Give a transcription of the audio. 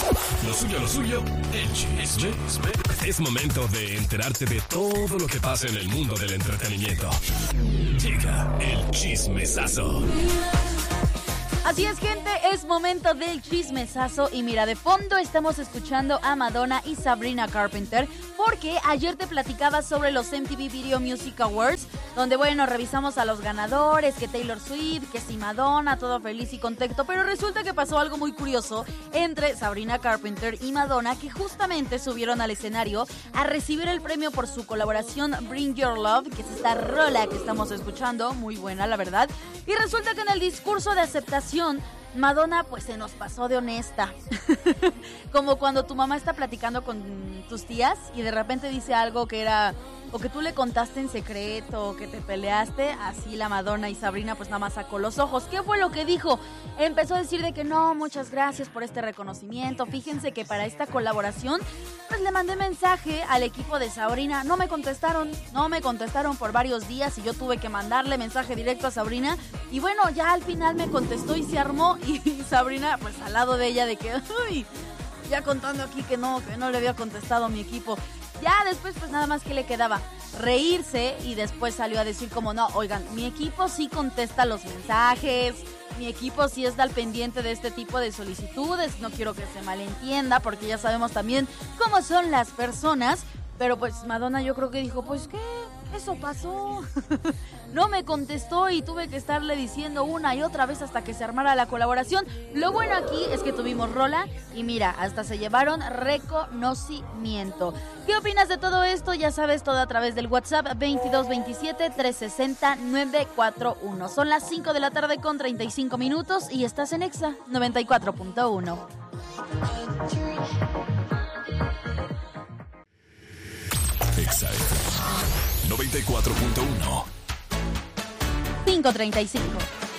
Lo suyo, el chisme. Es momento de enterarte de todo lo que pasa en el mundo del entretenimiento. Llega el chismesazo. Así es, gente, es momento del chismesazo. Y mira, de fondo estamos escuchando a Madonna y Sabrina Carpenter, porque ayer te platicaba sobre los MTV Video Music Awards, donde, bueno, revisamos a los ganadores, que Taylor Swift, que sí Madonna, todo feliz y contento. Pero resulta que pasó algo muy curioso entre Sabrina Carpenter y Madonna, que justamente subieron al escenario a recibir el premio por su colaboración Bring Your Love, que es esta rola que estamos escuchando, muy buena, la verdad. Y resulta que en el discurso de aceptación, Madonna pues se nos pasó de honesta. Como cuando tu mamá está platicando con tus tías y de repente dice algo que era, o que tú le contaste en secreto, o que te peleaste. Así la Madonna y Sabrina pues nada más sacó los ojos. ¿Qué fue lo que dijo? Empezó a decir de que no, muchas gracias por este reconocimiento. Fíjense que para esta colaboración pues le mandé mensaje al equipo de Sabrina. No me contestaron por varios días y yo tuve que mandarle mensaje directo a Sabrina. Y bueno, ya al final me contestó y se armó. Y Sabrina pues al lado de ella de que, uy, ya contando aquí que no le había contestado a mi equipo. Ya después pues nada más que le quedaba reírse y después salió a decir como no, oigan, mi equipo sí contesta los mensajes, mi equipo sí está al pendiente de este tipo de solicitudes, no quiero que se malentienda porque ya sabemos también cómo son las personas. Pero pues Madonna yo creo que dijo, pues ¿qué? Eso pasó. No me contestó y tuve que estarle diciendo una y otra vez hasta que se armara la colaboración. Lo bueno aquí es que tuvimos rola y mira, hasta se llevaron reconocimiento. ¿Qué opinas de todo esto? Ya sabes, todo a través del WhatsApp 2227-360-941. Son las 5 de la tarde con 35 minutos y estás en Exa 94.1. Exa 94.1. 5:35.